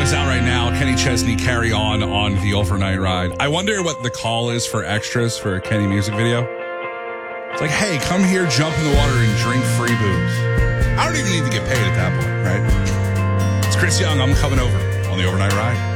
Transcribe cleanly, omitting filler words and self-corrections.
is out right now. Kenny Chesney, Carry On the Overnight Ride. I wonder what the call is for extras for a Kenny music video. It's like, hey, come here, jump in the water, and drink free booze. I don't even need to get paid at that point, right? It's Chris Young. I'm coming over on the Overnight Ride.